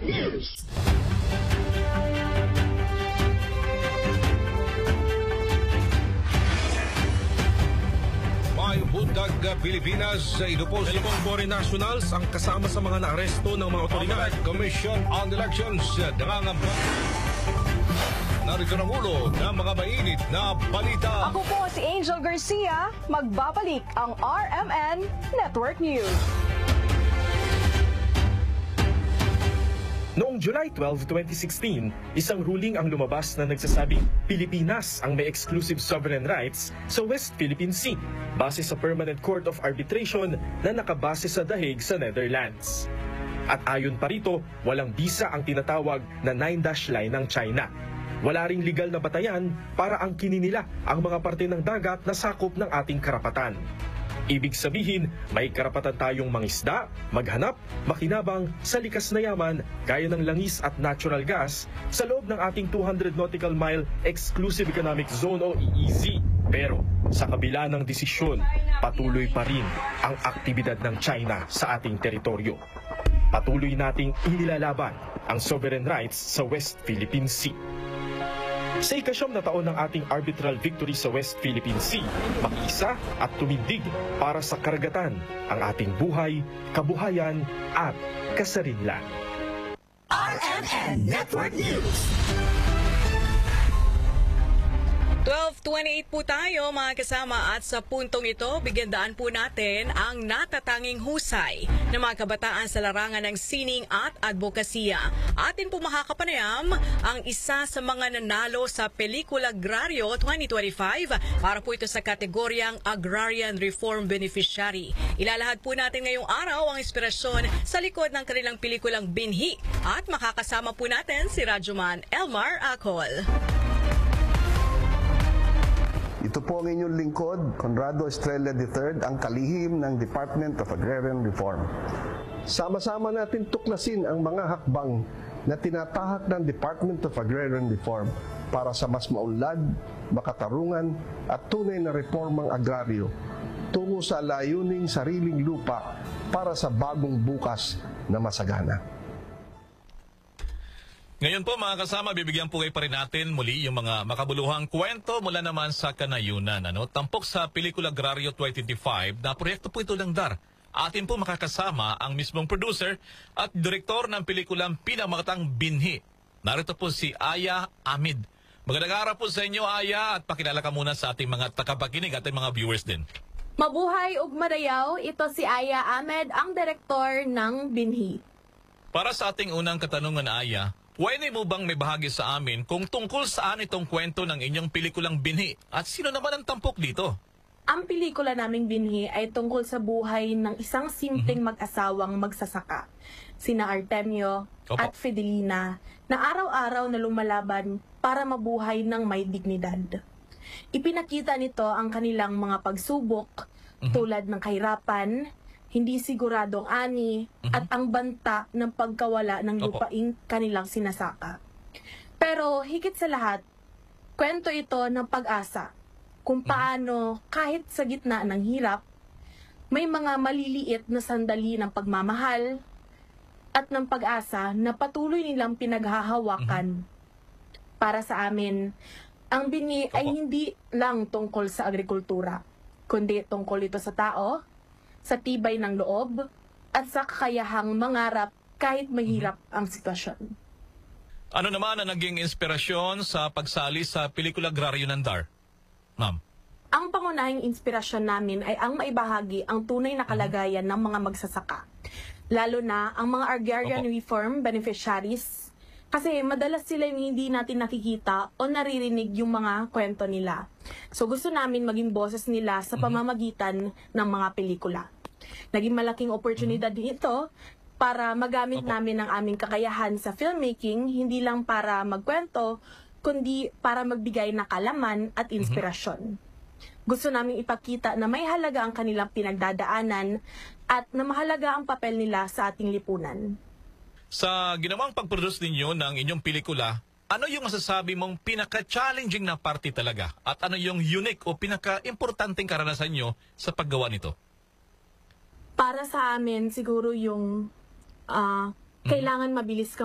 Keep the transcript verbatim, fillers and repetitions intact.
News. May bundag Pilipinas, ito po si pong foreign nationals ang kasama sa mga naaresto ng mga otoridad. Commission on Elections, nangangamba. Narito ang ulo ng mga mainit na balita. Ako po si Angel Garcia, magbabalik ang R M N Network News. Noong July twelfth, twenty sixteen, isang ruling ang lumabas na nagsasabing Pilipinas ang may exclusive sovereign rights sa West Philippine Sea base sa Permanent Court of Arbitration na nakabase sa The Hague sa Netherlands. At ayon pa rito, walang bisa ang tinatawag na nine dash line ng China. Wala ring legal na batayan para angkinin nila ang mga parte ng dagat na sakop ng ating karapatan. Ibig sabihin, may karapatan tayong mangisda, maghanap, makinabang sa likas na yaman gaya ng langis at natural gas sa loob ng ating two hundred nautical mile Exclusive Economic Zone o E E Z. Pero sa kabila ng desisyon, patuloy pa rin ang aktibidad ng China sa ating teritoryo. Patuloy nating inilalaban ang sovereign rights sa West Philippine Sea. Sa ikasyam na taon ng ating arbitral victory sa West Philippine Sea, makiisa at tumindig para sa karagatan ang ating buhay, kabuhayan at kasarinlan. R M N Network News. twelve twenty-eight po tayo mga kasama at sa puntong ito, bigyan daan po natin ang natatanging husay ng mga kabataan sa larangan ng sining at advokasya. Atin po makakapanayam ang isa sa mga nanalo sa Pelikula Agrario twenty twenty-five para po ito sa kategoryang Agrarian Reform Beneficiary. Ilalahad po natin ngayong araw ang inspirasyon sa likod ng kanilang pelikulang Binhi at makakasama po natin si Radyoman Elmar Acol. Ito po ang inyong lingkod, Conrado Estrella the third, ang kalihim ng Department of Agrarian Reform. Sama-sama natin tuklasin ang mga hakbang na tinatahak ng Department of Agrarian Reform para sa mas maunlad, makatarungan at tunay na reformang agraryo tungo sa layuning sariling lupa para sa bagong bukas na masagana. Ngayon po mga kasama, bibigyan po kayo pa rin natin muli yung mga makabuluhang kwento mula naman sa kanayunan. Ano? Tampok sa Pelikula Agrario twenty twenty-five na proyekto po ito ng D A R. Atin po makakasama ang mismong producer at direktor ng pelikulang pinakamakatang Binhi. Narito po si Aya Amid. Magandang araw po sa inyo, Aya, at pakilala ka muna sa ating mga tagapakinig at ating mga viewers din. Mabuhay ug madayaw, ito si Aya Ahmed, ang direktor ng Binhi. Para sa ating unang katanungan, Aya, pwede mo bang may bahagi sa amin kung tungkol saan itong kwento ng inyong pelikulang Binhi at sino naman ang tampok dito? Ang pelikula naming Binhi ay tungkol sa buhay ng isang simpleng Mhm. mag-asawang magsasaka, sina Artemio Opo. at Fidelina, na araw-araw na lumalaban para mabuhay ng may dignidad. Ipinakita nito ang kanilang mga pagsubok Mhm. tulad ng kahirapan, hindi siguradong ani, Mhm. at ang banta ng pagkawala ng Opo. lupaing kanilang sinasaka. Pero higit sa lahat, kwento ito ng pag-asa kung paano kahit sa gitna ng hirap, may mga maliliit na sandali ng pagmamahal at ng pag-asa na patuloy nilang pinaghahawakan. Para sa amin, ang Binhi ay Opo. hindi lang tungkol sa agrikultura, kundi tungkol ito sa tao, sa tibay ng loob, at sa kakayahang mangarap kahit mahirap ang sitwasyon. Ano naman ang naging inspirasyon sa pagsali sa Pelikula Agrario ng D A R? Ma'am. Ang pangunahing inspirasyon namin ay ang maibahagi ang tunay na kalagayan ng mga magsasaka. Lalo na ang mga agrarian Opo. reform beneficiaries, kasi madalas sila yung hindi natin nakikita o naririnig yung mga kwento nila. So gusto namin maging boses nila sa pamamagitan ng mga pelikula. Naging malaking oportunidad din ito para magamit Opo. namin ang aming kakayahan sa filmmaking, hindi lang para magkwento, kundi para magbigay ng kalaman at inspirasyon. Gusto naming ipakita na may halaga ang kanilang pinagdadaanan at na mahalaga ang papel nila sa ating lipunan. Sa ginawang pag-produce ninyo ng inyong pelikula, ano yung masasabi mong pinaka-challenging na parte talaga? At ano yung unique o pinaka-importanting karanasan nyo sa paggawa nito? Para sa amin, siguro yung ah, kailangan mabilis ka